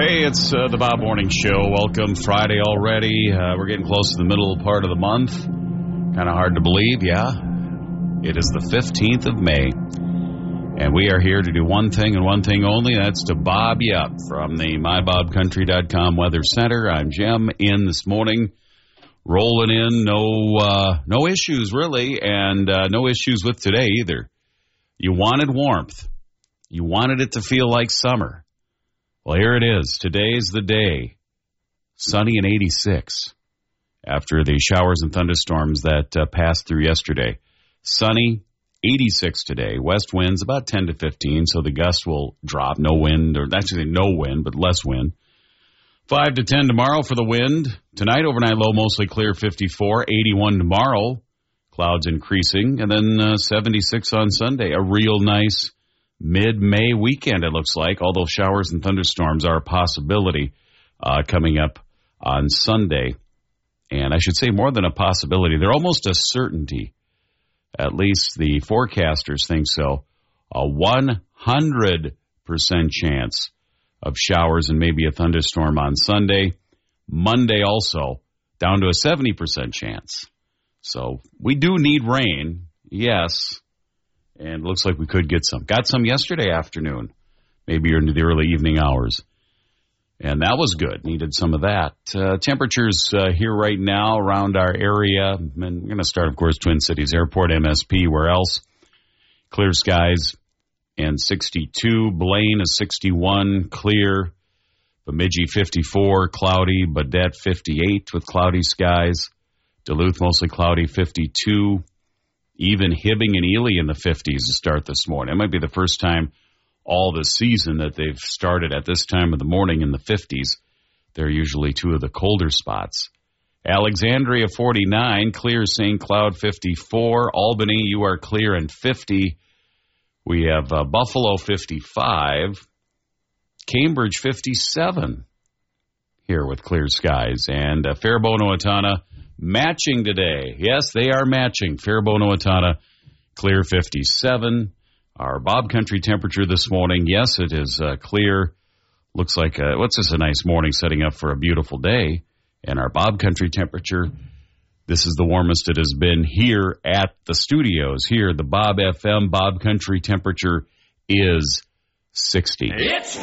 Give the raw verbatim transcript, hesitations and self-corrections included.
Hey, it's uh, the Bob Morning Show. Welcome. Friday already. Uh, we're getting close to the middle part of the month. Kind of hard to believe, yeah. It is the fifteenth of May. And we are here to do one thing and one thing only. That's to bob you up from the my bob country dot com Weather Center. I'm Jim in this morning. Rolling in. No, uh, no issues, really. And uh, no issues with today either. You wanted warmth. You wanted it to feel like summer. Well, here it is. Today's the day. Sunny and eighty-six after the showers and thunderstorms that uh, passed through yesterday. Sunny, eighty-six today. West winds about ten to fifteen, so the gust will drop. No wind, or actually no wind, but less wind. five to ten tomorrow for the wind. Tonight, overnight low, mostly clear, fifty-four. eighty-one tomorrow. Clouds increasing. And then uh, seventy-six on Sunday. A real nice mid-May weekend, it looks like, although showers and thunderstorms are a possibility uh, coming up on Sunday. And I should say more than a possibility. They're almost a certainty. At least the forecasters think so. A one hundred percent chance of showers and maybe a thunderstorm on Sunday. Monday also down to a seventy percent chance. So we do need rain, yes. And it looks like we could get some. Got some yesterday afternoon, maybe into the early evening hours. And that was good. Needed some of that. Uh, temperatures uh, here right now around our area. And we're going to start, of course, Twin Cities Airport, M S P. Where else? Clear skies and sixty-two. Blaine is sixty-one, clear. Bemidji fifty-four, cloudy. Baudette fifty-eight with cloudy skies. Duluth mostly cloudy, fifty-two. Even Hibbing and Ely in the fifties to start this morning. It might be the first time all this season that they've started at this time of the morning in the fifties. They're usually two of the colder spots. Alexandria forty-nine, clear. Saint Cloud fifty-four. Albany, you are clear and fifty. We have uh, Buffalo fifty-five. Cambridge fifty-seven here with clear skies. And uh, Faribault, Owatonna, matching today. Yes, they are matching. Faribault, Owatonna, clear fifty-seven. Our Bob Country temperature this morning, yes, it is uh, clear. Looks like, a, what's this, a nice morning setting up for a beautiful day. And our Bob Country temperature, this is the warmest it has been here at the studios. Here, the Bob F M Bob Country temperature is sixty. It's